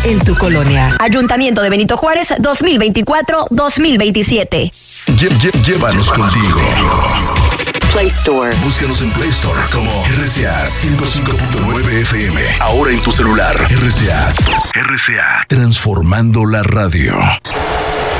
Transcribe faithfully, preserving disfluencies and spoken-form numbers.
en tu colonia. Ayuntamiento de Benito Juárez, dos mil veinticuatro a dos mil veintisiete. Lle- lle- llévanos contigo. Play Store. Búscanos en Play Store como R C A ciento cinco punto nueve F M. Ahora en tu celular. R C A. R C A. Transformando la radio.